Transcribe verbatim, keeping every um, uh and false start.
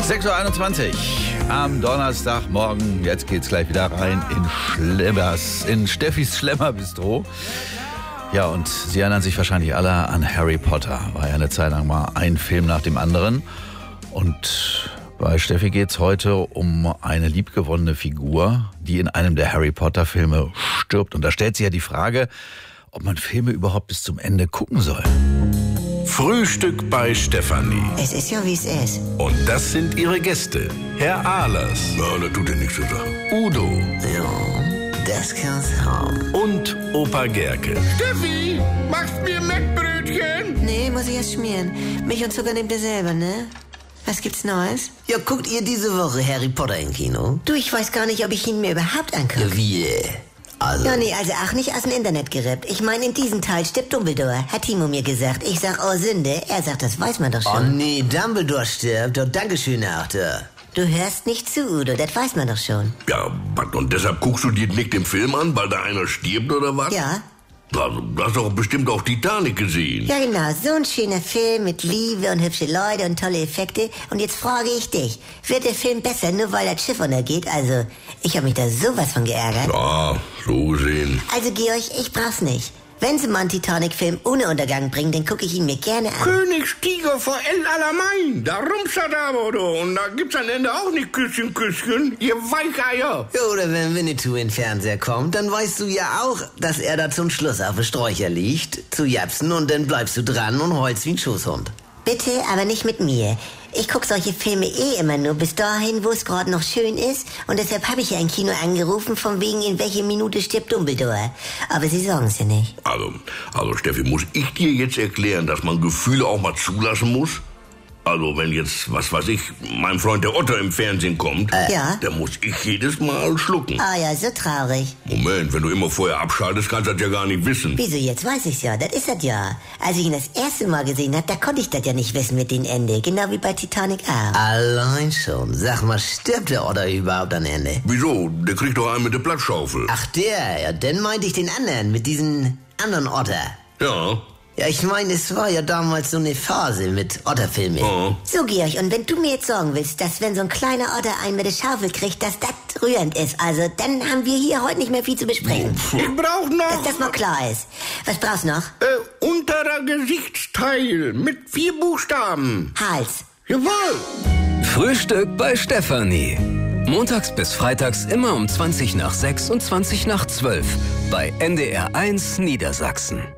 sechs Uhr einundzwanzig am Donnerstagmorgen. Jetzt geht's gleich wieder rein in Schlemmers, in Steffis Schlemmer-Bistro. Ja, und Sie erinnern sich wahrscheinlich alle an Harry Potter. War ja eine Zeit lang mal ein Film nach dem anderen. Und bei Steffi geht's heute um eine liebgewonnene Figur, die in einem der Harry Potter Filme stirbt. Und da stellt sich ja die Frage, ob man Filme überhaupt bis zum Ende gucken soll. Frühstück bei Stefanie. Es ist ja, wie es ist. Und das sind ihre Gäste. Herr Ahlers. Ja, das tut dir nichts zu sagen. Udo. Ja, das kann's haben. Und Opa Gerke. Steffi, machst mir Mettbrötchen? Nee, muss ich erst schmieren. Milch und Zucker nehmt ihr selber, ne? Was gibt's Neues? Ja, guckt ihr diese Woche Harry Potter im Kino? Du, ich weiß gar nicht, ob ich ihn mir überhaupt angucke. Ja, wie? Also. Ja, nee, also auch nicht aus dem Internet gerippt. Ich meine, in diesem Teil stirbt Dumbledore, hat Timo mir gesagt. Ich sag, oh Sünde. Er sagt, das weiß man doch Oh schon. nee, Dumbledore stirbt. Oh, Dankeschön, Achter. Du hörst nicht zu, Udo, das weiß man doch schon. Ja, was, und deshalb guckst du dir nicht den Film an, weil da einer stirbt oder was? Ja. Also, du hast doch bestimmt auch Titanic gesehen. Ja, genau. So ein schöner Film mit Liebe und hübsche Leute und tolle Effekte. Und jetzt frage ich dich, wird der Film besser, nur weil das Schiff untergeht? Also, ich habe mich da sowas von geärgert. Ja, so gesehen. Also, Georg, ich brauch's nicht. Wenn sie mal einen Titanic-Film ohne Untergang bringen, dann gucke ich ihn mir gerne an. Königstiger vor El Alamein, da rumsert aber, du. Und da gibt's am Ende auch nicht Küsschen, Küsschen, ihr Weicheier. Ja, oder wenn Winnetou in den Fernseher kommt, dann weißt du ja auch, dass er da zum Schluss auf den Sträucher liegt, zu japsen, und dann bleibst du dran und heulst wie ein Schoßhund. Bitte, aber nicht mit mir. Ich guck solche Filme eh immer nur bis dahin, wo es gerade noch schön ist. Und deshalb habe ich ja ein Kino angerufen, von wegen, in welche Minute stirbt Dumbledore. Aber Sie sagen es ja nicht. Also, also Steffi, muss ich dir jetzt erklären, dass man Gefühle auch mal zulassen muss? Also, wenn jetzt, was weiß ich, mein Freund der Otter im Fernsehen kommt, Äh, ja. dann muss ich jedes Mal schlucken. Ah ja, so traurig. Moment, wenn du immer vorher abschaltest, kannst du das ja gar nicht wissen. Wieso, jetzt weiß ich's ja, das ist das ja. Als ich ihn das erste Mal gesehen hab, da konnte ich das ja nicht wissen mit dem Ende. Genau wie bei Titanic auch. Allein schon. Sag mal, stirbt der Otter überhaupt am Ende? Wieso? Der kriegt doch einen mit der Platzschaufel. Ach, der, ja, dann meinte ich den anderen, mit diesen anderen Otter. Ja. Ja, ich meine, es war ja damals so eine Phase mit Otterfilmen. Oh. So, Georg, und wenn du mir jetzt sagen willst, dass wenn so ein kleiner Otter einen mit der Schaufel kriegt, dass das rührend ist, also dann haben wir hier heute nicht mehr viel zu besprechen. Ich brauch noch... Dass das mal klar ist. Was brauchst du noch? Äh, unterer Gesichtsteil mit vier Buchstaben. Hals. Jawohl. Frühstück bei Stefanie. Montags bis freitags immer um zwanzig nach sechs und zwanzig nach zwölf bei N D R eins Niedersachsen.